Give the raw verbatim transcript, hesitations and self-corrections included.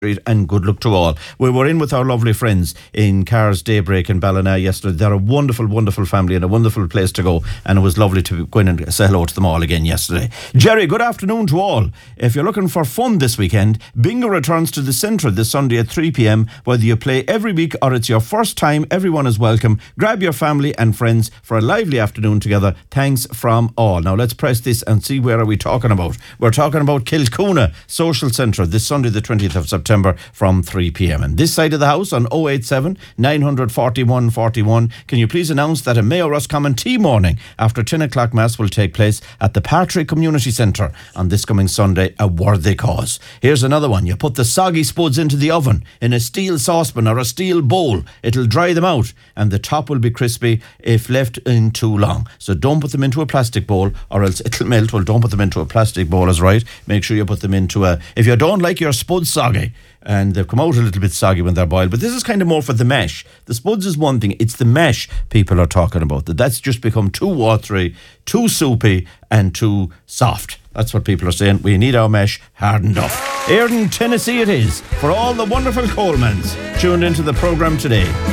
and good luck to all. We were in with our lovely friends in Cars Daybreak in Ballina yesterday. They're a wonderful, wonderful family and a wonderful place to go, and it was lovely to go in and say hello to them all again yesterday. Jerry, good afternoon to all. If you're looking for fun this weekend, Bingo returns to the Centre this Sunday at three p.m. Whether you play every week or it's your first time, everyone is welcome. Grab your family and friends for a lively afternoon together. Thanks from all. Now let's press this and see where are we talking about. We're talking about Kilcoona Social Centre this Sunday the twentieth of September from three p.m. And this side of the house on oh eight seven, nine forty-one, forty-one, can you please announce that a Mayo Roscommon tea morning after ten o'clock Mass will take place at the Partry Community Centre on this coming Sunday, a worthy cause. Here's another one. You put the soggy spuds into the oven in a steel saucepan or a steel bowl. It'll dry them out and the top will be crispy if left in too long. So don't put them into a plastic bowl or else it'll melt. Well, don't put them into a plastic bowl is right. Make sure you put them into a... If you don't like your spuds soggy, and they've come out a little bit soggy when they're boiled, but this is kind of more for the mash. The spuds is one thing, it's the mash people are talking about, that that's just become too watery, too soupy and too soft. That's what people are saying. We need our mash hardened up. Ayrton, Tennessee it is, for all the wonderful Colemans tuned into the programme today.